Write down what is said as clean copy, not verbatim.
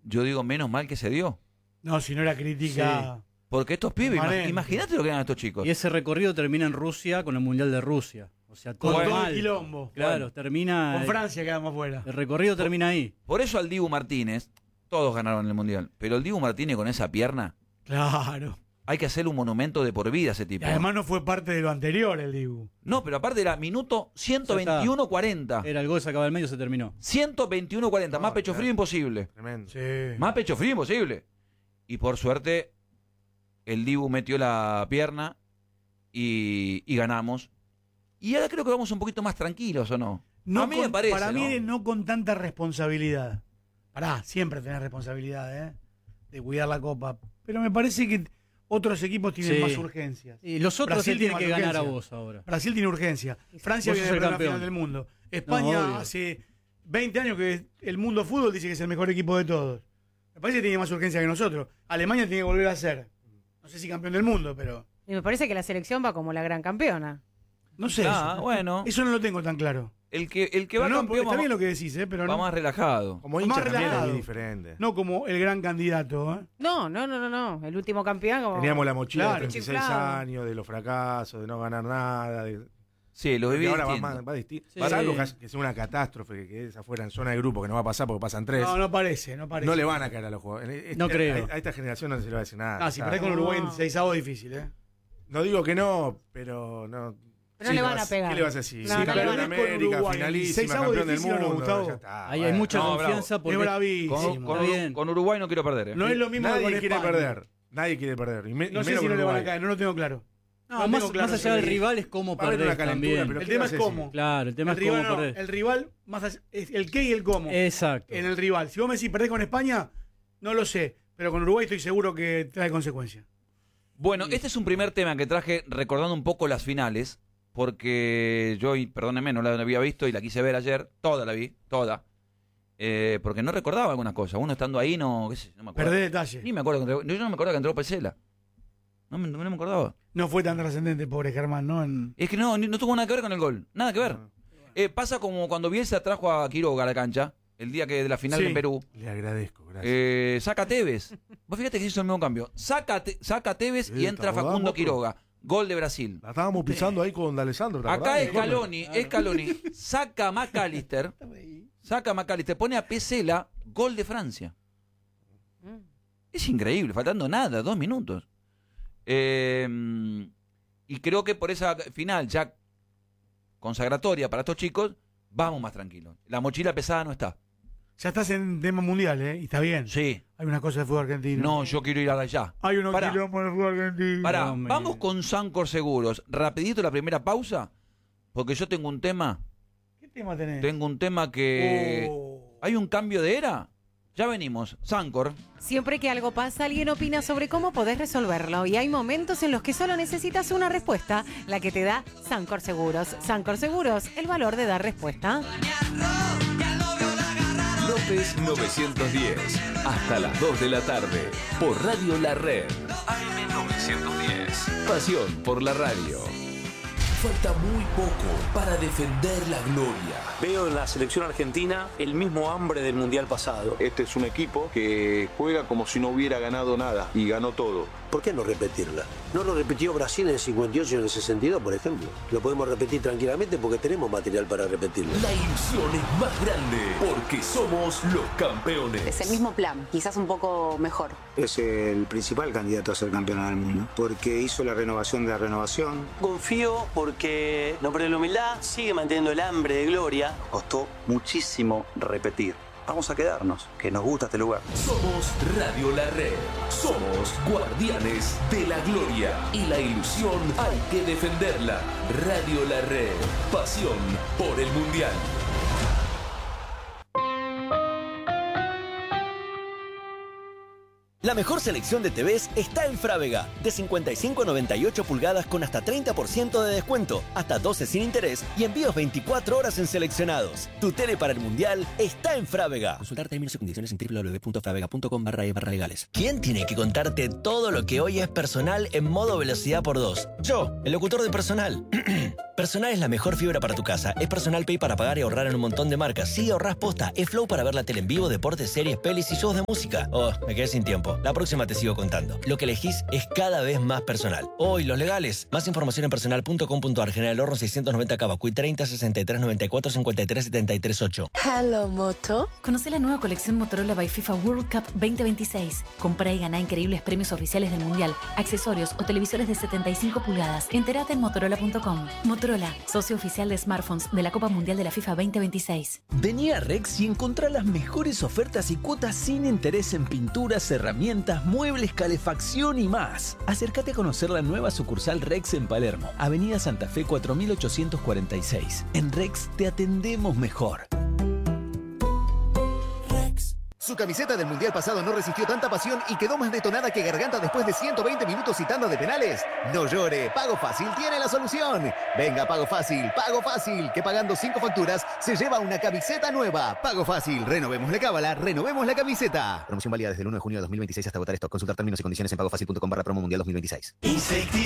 yo digo, menos mal que se dio. No, si no era crítica... Sí. Porque estos pibes, imagínate lo que eran estos chicos. Y ese recorrido termina en Rusia con el Mundial de Rusia. O sea, Con todo todo mal. el quilombo. Claro, Bueno, termina... con Francia quedamos fuera. El recorrido termina ahí. Por eso al Dibu Martínez, todos ganaron el Mundial, pero el Dibu Martínez con esa pierna, Claro. hay que hacerle un monumento de por vida a ese Y tipo. además no fue parte de lo anterior el Dibu. No, pero aparte era minuto 121-40. Era el gol, se acaba el medio, se terminó. 121-40, más pecho claro. frío imposible. Tremendo. Sí. Más pecho frío imposible. Y por suerte, el Dibu metió la pierna y ganamos. Y ahora creo que vamos un poquito más tranquilos, ¿o no? No a mí me con- parece, para ¿no? mí no con tanta responsabilidad. siempre tenés responsabilidad, de cuidar la copa. Pero me parece que otros equipos tienen Sí. más urgencias. Y los otros Brasil te tienen tiene que más ganar a urgencia. vos ahora. Brasil tiene urgencia. Francia Vos viene sos de el la campeón. final del mundo. España obvio. hace 20 años que el mundo fútbol dice que es el mejor equipo de todos. Me parece que tiene más urgencia que nosotros. Alemania tiene que volver a ser, no sé si campeón del mundo, pero Y me parece que la selección va como la gran campeona. no sé. Bueno. Eso no lo tengo tan claro. El que Pero va no, campeón está bien va, lo que decís, pero va no, más relajado. Como Más hincha también es relajado. muy diferente. no como el gran candidato. No. El último campeón como... Teníamos la mochila Claro. de 36 Chiflado. años, de los fracasos, de no ganar nada. Sí, lo Y viví ahora distinto. va distinto. Sí. Salvo que sea una catástrofe, que quedes afuera en zona de grupo, que no va a pasar porque pasan 3. No parece. No le van a caer a los jugadores. No creo. A esta generación no se le va a decir nada. Si ¿sabes? perdés con Uruguay en No. 6avos es difícil, No digo que no, pero no. Pero no le van a pegar. ¿Qué le vas a decir? No, Sí, no le campeón van de a- Con América, Uruguay, finalísima, 6avos campeón del difícil, ¿o no, mundo. Gustavo? Ya está, Ahí hay bueno. mucha No, confianza Es porque... bravísimo. Está bien. Con Uruguay no quiero perder, No es lo mismo que con Nadie quiere España. perder. Nadie quiere perder. Y No menos sé si con no le van a Uruguay. caer, no lo tengo claro. No, No más, tengo claro más allá si- del rival es cómo Va a haber perdés una calentura, también. pero El ¿qué tema vas es a decir? cómo. Claro, el tema El es cómo rival, no, perdés. el rival, más allá- es el qué y el cómo. Exacto. En el rival. Si vos me decís perdés con España, no lo sé. Pero con Uruguay estoy seguro que trae consecuencias. Bueno, este es un primer tema que traje recordando un poco las finales, porque yo, y perdónenme, no la había visto y la quise ver ayer, toda la vi, toda, porque no recordaba algunas cosas. Uno estando ahí no, qué sé, no me acuerdo. Perdés detalle. Ni me acuerdo, yo no me acordaba que entró Pesela. No me acordaba. No fue tan trascendente, pobre Germán, ¿no? Es que no tuvo nada que ver con el gol, nada que ver. Pasa como cuando Bielsa trajo a Quiroga a la cancha, el día que de la final Sí. en Perú. Le agradezco, gracias. Saca a Tevez. Vos fíjate que hizo el mismo cambio. Saca a Tevez y Sí, entra te acordás, Facundo vos, Quiroga. Gol de Brasil. La estábamos pisando ahí con D'Alessandro. ¿te Acá acordás? Scaloni saca a McAllister, pone a Pesela, gol de Francia. Es increíble, faltando nada, 2 minutos. Y creo que por esa final ya consagratoria para estos chicos, vamos más tranquilos. La mochila pesada no está. Ya estás en tema mundial, ¿eh? Y está bien. Sí. Hay una cosa de fútbol argentino. No, yo quiero ir allá. Hay unos Pará. quilombos en el fútbol argentino. Pará, hombre. vamos con Sancor Seguros. Rapidito la primera pausa, porque yo tengo un tema. ¿Qué tema tenés? Tengo un tema que... Oh. ¿Hay un cambio de era? Ya venimos. Sancor. Siempre que algo pasa, alguien opina sobre cómo podés resolverlo. Y hay momentos en los que solo necesitas una respuesta, la que te da Sancor Seguros. Sancor Seguros, el valor de dar respuesta. López 910, hasta las 2 de la tarde, por Radio La Red. AM 910. Pasión por la radio. Falta muy poco para defender la gloria. Veo en la selección argentina el mismo hambre del mundial pasado. Este es un equipo que juega como si no hubiera ganado nada y ganó todo. ¿Por qué no repetirla? No lo repitió Brasil en el 58 y en el 62, por ejemplo. Lo podemos repetir tranquilamente porque tenemos material para repetirlo. La ilusión es más grande porque somos los campeones. Es el mismo plan, quizás un poco mejor. Es el principal candidato a ser campeón del mundo, porque hizo la renovación de la renovación. Confío porque no perdió la humildad, sigue manteniendo el hambre de gloria. Costó muchísimo repetir. Vamos a quedarnos, que nos gusta este lugar. Somos Radio La Red. Somos guardianes de la gloria. Y la ilusión hay que defenderla. Radio La Red. Pasión por el Mundial. La mejor selección de TVs está en Frávega. De 55 a 98 pulgadas con hasta 30% de descuento, hasta 12 sin interés y envíos 24 horas en seleccionados. Tu tele para el Mundial está en Frávega. Consultar términos y condiciones en www.fravega.com/e/legales. ¿Quién tiene que contarte todo lo que hoy es Personal en modo velocidad por 2? Yo, el locutor de Personal. Personal es la mejor fibra para tu casa. Es Personal Pay para pagar y ahorrar en un montón de marcas. Sí, ahorrás posta. Es Flow para ver la tele en vivo, deportes, series, pelis y shows de música. Oh, me quedé sin tiempo. La próxima te sigo contando. Lo que elegís es cada vez más personal. Hoy, los legales. Más información en personal.com.ar. General Horno 690 Cavacuy 30 63 94 53 73 8. Hello, Moto. Conoce la nueva colección Motorola by FIFA World Cup 2026. Compra y gana increíbles premios oficiales del Mundial, accesorios o televisores de 75 pulgadas. Entérate en motorola.com. Motorola, socio oficial de smartphones de la Copa Mundial de la FIFA 2026. Vení a Rex y encontrá las mejores ofertas y cuotas sin interés en pinturas, herramientas, muebles, calefacción y más. Acércate a conocer la nueva sucursal Rex en Palermo, Avenida Santa Fe 4846. En Rex te atendemos mejor. Su camiseta del Mundial pasado no resistió tanta pasión y quedó más detonada que garganta después de 120 minutos y tanda de penales. No llore, Pago Fácil tiene la solución. Venga, Pago Fácil, que pagando 5 facturas se lleva una camiseta nueva. Pago Fácil, renovemos la cábala, renovemos la camiseta. Promoción válida desde el 1 de junio de 2026 hasta agotar stock. Consultar términos y condiciones en pagofacil.com/promo mundial 2026.